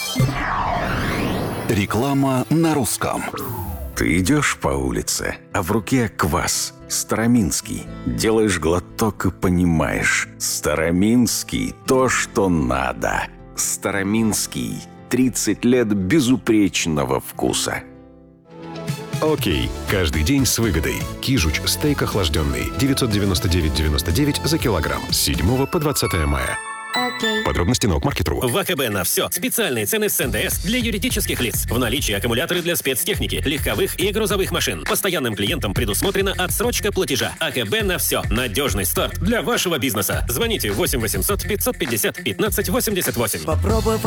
Реклама на русском. Ты идешь по улице, а в руке квас. Староминский. Делаешь глоток и понимаешь. Староминский – то, что надо. Староминский. 30 лет безупречного вкуса. Окей. Каждый день с выгодой. Кижуч стейк охлажденный. 999,99 за килограмм. С 7 по 20 мая. Окей. Подробности на Окмаркет.ру. В АКБ на все. Специальные цены с НДС для юридических лиц. В наличии аккумуляторы для спецтехники, легковых и грузовых машин. Постоянным клиентам предусмотрена отсрочка платежа. АКБ на все. Надежный старт для вашего бизнеса. Звоните 8 800 550 15 88. Попробуй